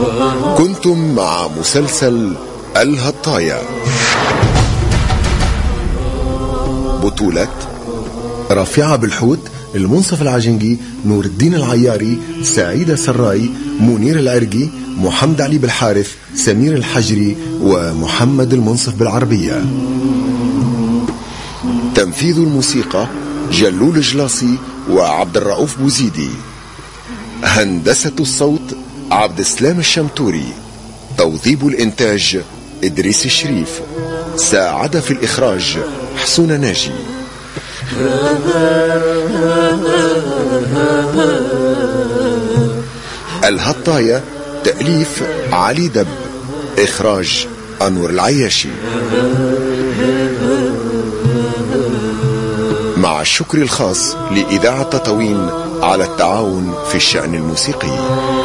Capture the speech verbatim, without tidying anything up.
كنتم مع مسلسل الهطاية، بطولة رافعة بالحوت، المنصف العجنجي، نور الدين العياري، سعيدة سراي، منير العرقي، محمد علي بالحارث، سمير الحجري، ومحمد المنصف بالعربية. تنفيذ الموسيقى جلول جلاصي وعبد الرؤوف بوزيدي. هندسة الصوت عبد السلام الشمتوري. توظيب الإنتاج إدريس الشريف. ساعد في الإخراج حسون ناجي. الهطاية تأليف علي دب، إخراج أنور العياشي، مع الشكر الخاص لإذاعة تطاوين على التعاون في الشأن الموسيقي.